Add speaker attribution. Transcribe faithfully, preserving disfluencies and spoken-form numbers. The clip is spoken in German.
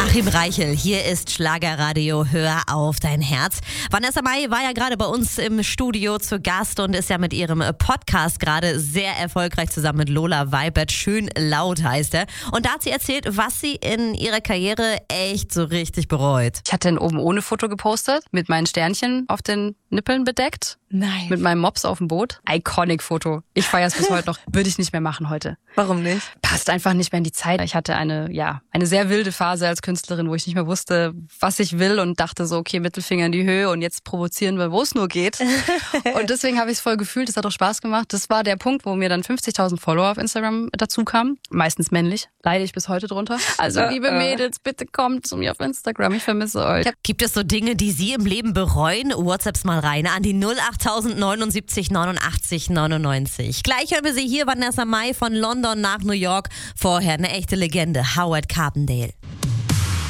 Speaker 1: Achim Reichel, hier ist Schlagerradio, hör auf dein Herz. Vanessa Mai war ja gerade bei uns im Studio zu Gast und ist ja mit ihrem Podcast gerade sehr erfolgreich zusammen mit Lola Weibert. Schön laut heißt er. Und da hat sie erzählt, was sie in ihrer Karriere echt so richtig bereut.
Speaker 2: Ich hatte ein oben ohne Foto gepostet, mit meinen Sternchen auf den Nippeln bedeckt.
Speaker 3: Nein.
Speaker 2: Mit meinem Mops auf dem Boot. Iconic Foto. Ich feiere es bis heute noch. Würde ich nicht mehr machen heute.
Speaker 3: Warum nicht?
Speaker 2: Passt einfach nicht mehr in die Zeit. Ich hatte eine, ja, eine sehr wilde Phase als Künstlerin, wo ich nicht mehr wusste, was ich will und dachte so, okay, Mittelfinger in die Höhe und jetzt provozieren wir, wo es nur geht. Und deswegen habe ich es voll gefühlt. Es hat auch Spaß gemacht. Das war der Punkt, wo mir dann fünfzigtausend Follower auf Instagram dazu kamen. Meistens männlich. Leide ich bis heute drunter. Also liebe Mädels, bitte kommt zu mir auf Instagram. Ich vermisse euch.
Speaker 1: Gibt es so Dinge, die Sie im Leben bereuen? WhatsApps mal rein an die null acht neunundsiebzig neunundachtzig neunundneunzig. Gleich hören wir sie hier, Vanessa Mai von London nach New York. Vorher eine echte Legende, Howard Carpendale.